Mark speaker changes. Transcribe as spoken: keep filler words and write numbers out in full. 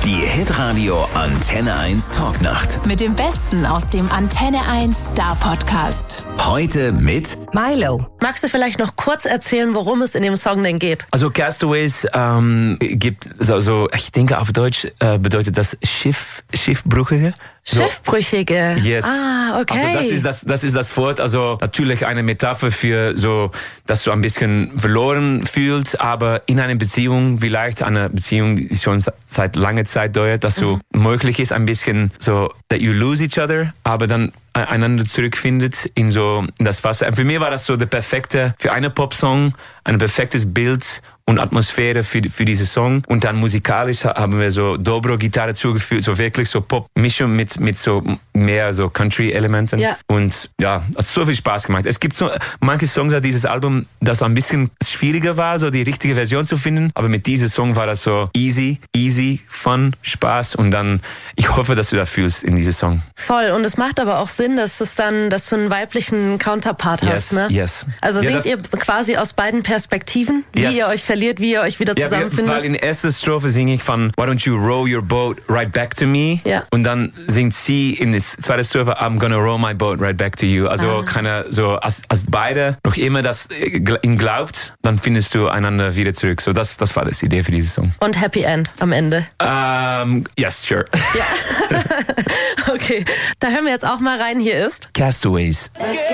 Speaker 1: Die Hitradio Antenne eins Talknacht.
Speaker 2: Mit dem Besten aus dem Antenne eins Star Podcast.
Speaker 1: Heute mit
Speaker 3: Milo. Magst du vielleicht noch kurz erzählen, worum es in dem Song denn geht?
Speaker 4: Also Castaways ähm, gibt, so, so, ich denke auf Deutsch äh, bedeutet das Schiff, Schiffbrüchige. So.
Speaker 3: Schiffbrüchige.
Speaker 4: Yes.
Speaker 3: Ah, okay.
Speaker 4: Also das ist das, das ist das Wort. Also natürlich eine Metapher für so, dass du ein bisschen verloren fühlst, aber in einer Beziehung, vielleicht eine Beziehung, die schon seit langer Zeit dauert, dass so mhm. möglich ist, ein bisschen so, that you lose each other, aber dann einander zurückfindet in so in das Wasser. Und für mich war das so der perfekte, für einen Popsong, ein perfektes Bild und Atmosphäre für, für diesen Song. Und dann musikalisch haben wir so Dobro-Gitarre zugefügt, so wirklich so Pop-Mischung mit, mit so mehr so Country-Elementen. Ja. Und ja, hat so viel Spaß gemacht. Es gibt so manche Songs auf dieses Album, das ein bisschen schwieriger war, so die richtige Version zu finden. Aber mit diesem Song war das so easy, easy, fun, Spaß. Und dann, ich hoffe, dass du das fühlst in diesem Song.
Speaker 3: Voll. Und es macht aber auch Sinn, dass es dann, dass du einen weiblichen Counterpart
Speaker 4: yes,
Speaker 3: hast, ne?
Speaker 4: Yes.
Speaker 3: Also
Speaker 4: ja,
Speaker 3: singt ihr quasi aus beiden Perspektiven, wie
Speaker 4: yes.
Speaker 3: ihr euch verliert, wie ihr euch wieder
Speaker 4: ja,
Speaker 3: zusammenfindet?
Speaker 4: Weil in der ersten Strophe singe ich von Why don't you row your boat right back to me?
Speaker 3: Ja.
Speaker 4: Und dann singt sie in der zweiten Strophe I'm gonna row my boat right back to you. Also ah. keine, so, als, als beide noch immer das ihn glaubt, dann findest du einander wieder zurück. So das, das war das Idee für diesen Song.
Speaker 3: Und Happy End am Ende?
Speaker 4: Um, yes, sure.
Speaker 3: Ja. Okay, da hören wir jetzt auch mal rein. Hier ist
Speaker 4: Castaways.